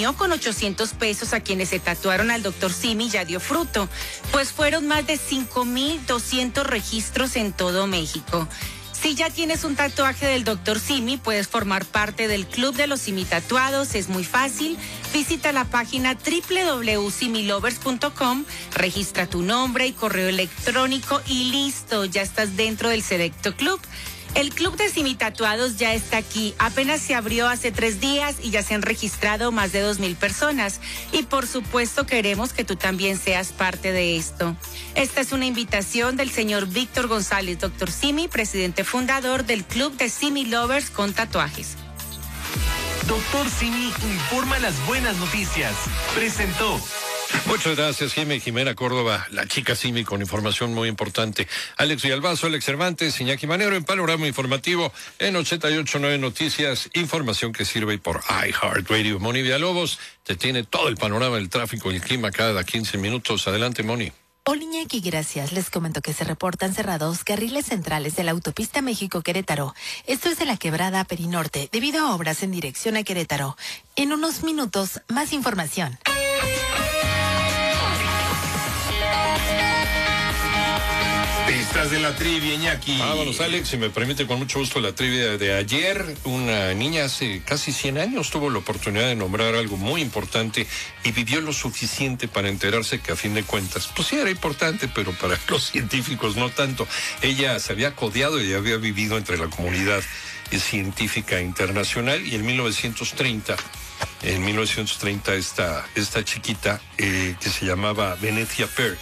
premio con 800 pesos a quienes se tatuaron al Dr. Simi ya dio fruto, pues fueron más de 5,200 registros en todo México. Si ya tienes un tatuaje del Dr. Simi, puedes formar parte del Club de los Simi Tatuados. Es muy fácil. Visita la página www.similovers.com, registra tu nombre y correo electrónico y listo, ya estás dentro del selecto club. El Club de Simi Tatuados ya está aquí. Apenas se abrió hace 3 días y ya se han registrado más de 2,000 personas. Y por supuesto queremos que tú también seas parte de esto. Esta es una invitación del señor Víctor González, Dr. Simi, presidente fundador del Club de Simi Lovers con tatuajes. Dr. Simi informa las buenas noticias. Presentó. Muchas gracias, Jimena Córdoba, la chica Simi, con información muy importante. Alex Villalbazo, Alex Cervantes, Iñaki Manero en Panorama Informativo en 88.9 Noticias, información que sirve por iHeartRadio. Moni Villalobos te tiene todo el panorama del tráfico y el clima cada 15 minutos. Adelante, Moni. Hola, Iñaki, gracias. Les comento que se reportan cerrados carriles centrales de la autopista México-Querétaro. Esto es de la quebrada Perinorte, debido a obras en dirección a Querétaro. En unos minutos, más información. Pistas de la trivia, Iñaki. Vámonos, Alex, si me permite, con mucho gusto la trivia de ayer. Una niña hace casi 100 años tuvo la oportunidad de nombrar algo muy importante y vivió lo suficiente para enterarse que a fin de cuentas, pues sí era importante, pero para los científicos no tanto. Ella se había codeado y había vivido entre la comunidad científica internacional y en 1930 esta chiquita que se llamaba Venetia Pear,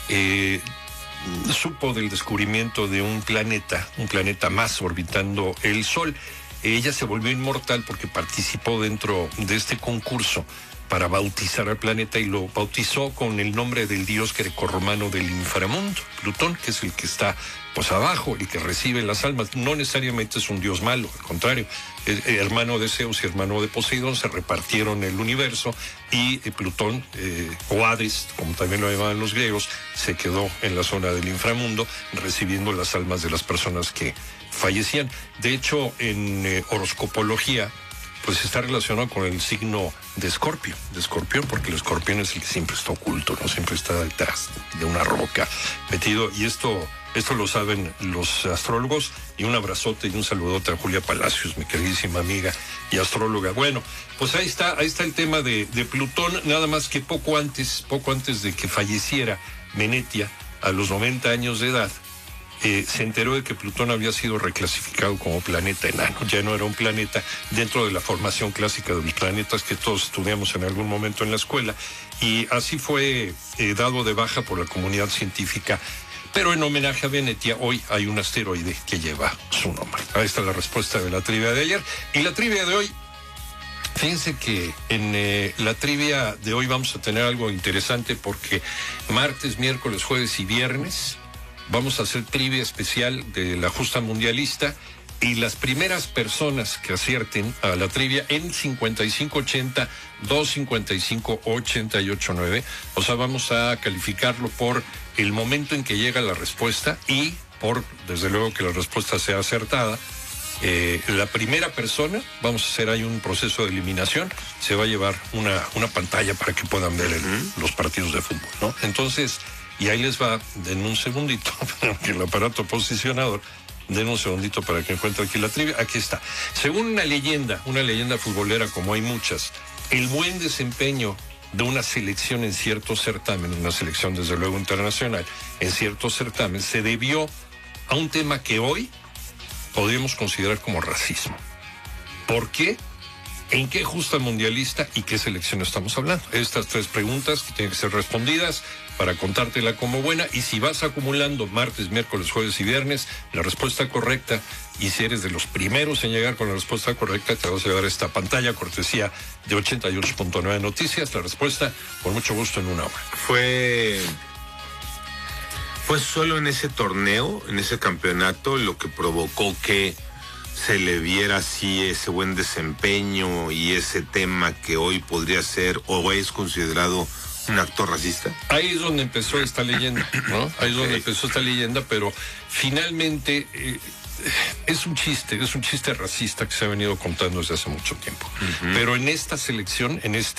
supo del descubrimiento de un planeta más orbitando el Sol. Ella se volvió inmortal porque participó dentro de este concurso para bautizar al planeta y lo bautizó con el nombre del dios grecorromano del inframundo, Plutón, que es el que está pues abajo, el que recibe las almas. No necesariamente es un dios malo, al contrario, hermano de Zeus y hermano de Poseidón, se repartieron el universo y Plutón, o Hades, como también lo llamaban los griegos, se quedó en la zona del inframundo recibiendo las almas de las personas que fallecían. De hecho, en horoscopología, pues está relacionado con el signo de Escorpio, porque el escorpión es el que siempre está oculto, ¿no? Siempre está detrás de una roca metido, y esto lo saben los astrólogos. Y un abrazote y un saludote a Julia Palacios, mi queridísima amiga y astróloga. Bueno, pues ahí está el tema de Plutón, nada más que poco antes de que falleciera Venetia, a los 90 años de edad, se enteró de que Plutón había sido reclasificado como planeta enano. Ya no era un planeta dentro de la formación clásica de los planetas que todos estudiamos en algún momento en la escuela, y así fue dado de baja por la comunidad científica. Pero en homenaje a Venetia, hoy hay un asteroide que lleva su nombre. Ahí está la respuesta de la trivia de ayer. Y la trivia de hoy, fíjense que en la trivia de hoy vamos a tener algo interesante, porque martes, miércoles, jueves y viernes vamos a hacer trivia especial de la justa mundialista, y las primeras personas que acierten a la trivia en 5580-255-889, o sea, vamos a calificarlo por el momento en que llega la respuesta y por, desde luego, que la respuesta sea acertada. La primera persona, vamos a hacer ahí un proceso de eliminación, se va a llevar una pantalla para que puedan ver los partidos de fútbol, ¿no? Entonces, y ahí les va, den un segundito, que el aparato posicionador, den un segundito para que encuentre aquí la trivia. Aquí está. Según una leyenda futbolera, como hay muchas, el buen desempeño de una selección en cierto certamen, una selección desde luego internacional, en cierto certamen, se debió a un tema que hoy podríamos considerar como racismo. ¿Por qué? ¿En qué justa mundialista y qué selección estamos hablando? Estas 3 preguntas que tienen que ser respondidas para contártela como buena, y si vas acumulando martes, miércoles, jueves y viernes la respuesta correcta, y si eres de los primeros en llegar con la respuesta correcta, te vas a llevar esta pantalla cortesía de 88.9 Noticias. La respuesta, con mucho gusto, en una hora. Fue solo en ese torneo, en ese campeonato, lo que provocó que se le viera así ese buen desempeño y ese tema que hoy podría ser o es considerado un acto racista. Ahí es donde empezó esta leyenda, ¿no? Ahí es donde empezó esta leyenda, pero finalmente es un chiste racista que se ha venido contando desde hace mucho tiempo. Pero en esta selección, en